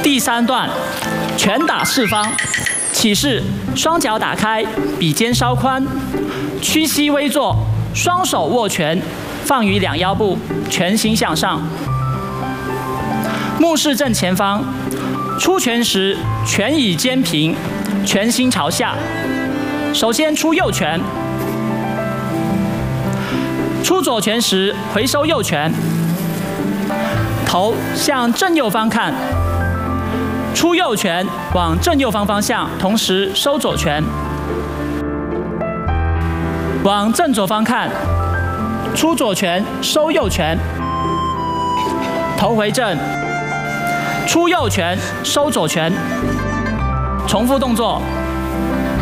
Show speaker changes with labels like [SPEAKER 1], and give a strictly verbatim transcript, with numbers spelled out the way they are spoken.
[SPEAKER 1] 第三段，拳打四方，起势，双脚打开，比肩稍宽，屈膝微坐，双手握拳，放于两腰部，拳心向上。目视正前方，出拳时拳以肩平，拳心朝下。首先出右拳，出左拳时回收右拳，头向正右方看。出右拳往正右方方向，同时收左拳，往正左方看，出左拳收右拳，头回正，出右拳收左拳，重复动作。